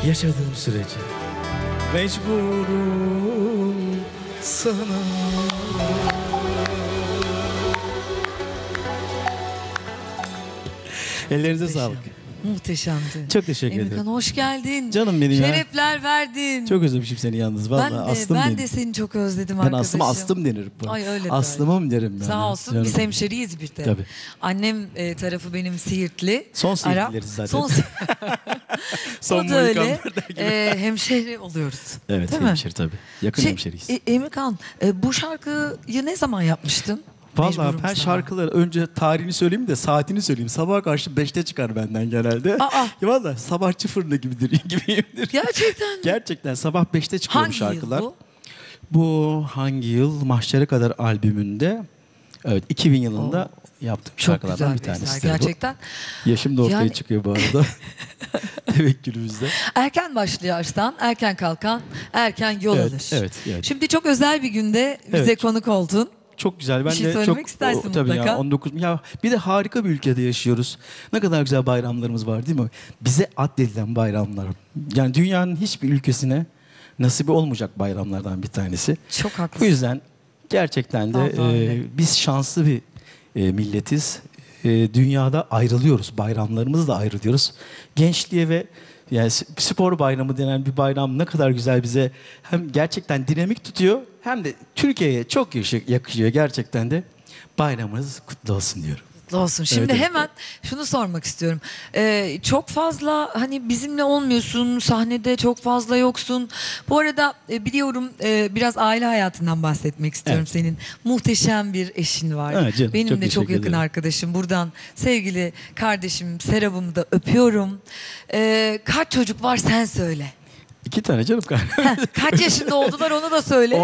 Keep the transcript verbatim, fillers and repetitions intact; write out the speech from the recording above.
yaşadığım sürece mecburum sana. Ellerinize sağlık. Muhteşemdi. Çok teşekkür Emirkan, ederim. hoş geldin. Canım benim ya. Şerefler verdin. Çok özlemişim seni yalnız. Vallahi ben de, aslım ben benim. de seni çok özledim Ben arkadaşım. aslıma astım denir bu. Ay öyle de Aslımım derim ben. Sağ olsun, Canım. biz hemşeriyiz bir de. Tabii. Annem e, tarafı benim Siirtli. Son Arap. Siirtlileriz zaten. Son, Son o da öyle. Mohikanlar gibi. E, hemşeri oluyoruz. Evet, Değil mi? hemşeri tabii. Yakın Şey, hemşeriyiz. e, Emirkan, e, bu şarkıyı ne zaman yapmıştın? Vallahi Mecburum ben sana. şarkıları önce tarihini söyleyeyim de saatini söyleyeyim. Sabaha karşı beşte çıkar benden genelde. Aa. Ya vallahi sabahçı fırını gibidir gibiyimdir. Gerçekten mi? Gerçekten sabah beşte çıkıyor bu Hangi şarkılar. yıl bu? Bu hangi yıl? Mahşere Kadar albümünde. Evet, iki bin yılında yaptığım Çok şarkılardan güzel bir bir eser tanesi. gerçekten. Yaşım da ortaya Yani- çıkıyor bu arada. Tevekkülümüzde. Erken başlayan, erken kalkan, erken yol Evet, alır. evet, evet. Şimdi çok özel bir günde bize Evet. konuk oldun. Çok güzel. Ben şey de söylemek çok istersin tabii mutlaka. ya on dokuz ya bir de harika bir ülkede yaşıyoruz. Ne kadar güzel bayramlarımız var değil mi? Bize addedilen bayramlar. Yani dünyanın hiçbir ülkesine nasibi olmayacak bayramlardan bir tanesi. Çok Bu haklısın. yüzden gerçekten de Vallahi öyle. e, biz şanslı bir e, milletiz. E, dünyada ayrılıyoruz. Bayramlarımızla ayrılıyoruz. Gençliğe ve yani spor bayramı denen bir bayram ne kadar güzel bize hem gerçekten dinamik tutuyor hem de Türkiye'ye çok yakışıyor gerçekten de. Bayramınız kutlu olsun diyorum. Mutlu olsun. Şimdi Evet, evet. hemen şunu sormak istiyorum. Ee, çok fazla hani bizimle olmuyorsun, sahnede çok fazla yoksun. Bu arada e, biliyorum e, biraz aile hayatından bahsetmek istiyorum Evet. senin. Muhteşem bir eşin var. Evet canım, Benim çok de çok teşekkür yakın ederim. arkadaşım. Buradan sevgili kardeşim Serap'ımı da öpüyorum. Ee, kaç çocuk var sen söyle. İki tane canım kardeşim. Heh, kaç yaşında oldular onu da söyle.